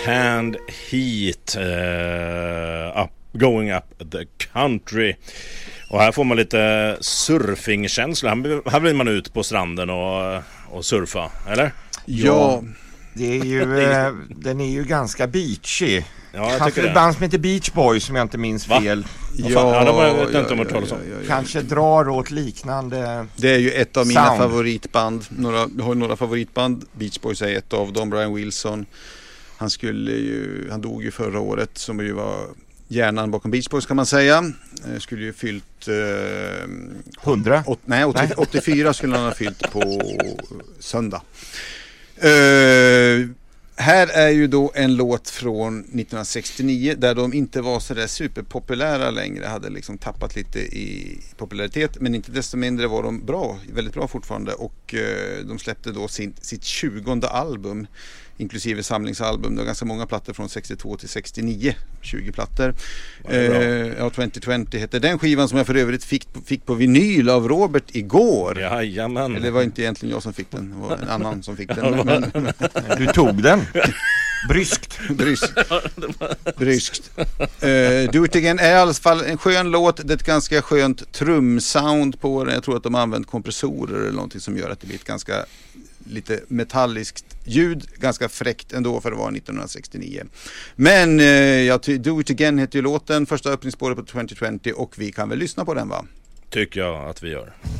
Hand Heat, Going Up the Country. Och här får man lite surfingkänsla. Här blir man ut på stranden och surfa, eller? Ja, det är ju, den är ju ganska beachy. Ja, kanske ett band som heter Beach Boys, om jag inte minns fel. Kanske drar åt liknande. Det är ju ett av mina sound. Favoritband. Jag har några favoritband. Beach Boys är ett av dem. Brian Wilson. Han dog ju förra året, som ju var hjärnan bakom Beach Boys, kan man säga. Skulle ju fyllt 100? 84 skulle han ha fyllt på söndag. Här är ju då en låt från 1969 där de inte var så där superpopulära längre, hade liksom tappat lite i popularitet, men inte desto mindre var de bra, väldigt bra fortfarande, och de släppte då sitt 20:e album, inklusive samlingsalbum. Det var ganska många plattor från 62 till 69, 20 plattor. 2020 hette den skivan, som jag för övrigt fick på vinyl av Robert igår. Jajamän. Eller det var inte egentligen jag som fick den, det var en annan som fick den. Du tog den. Bryskt. Do It Again är i alla fall en skön låt. Det är ett ganska skönt trumsound på den. Jag tror att de har använt kompressorer eller någonting som gör att det blir ett ganska lite metalliskt ljud, ganska fräckt ändå för att vara 1969. Men Do It Again heter ju låten, första öppningsspåret på 2020, och vi kan väl lyssna på den, va? Tycker jag att vi gör.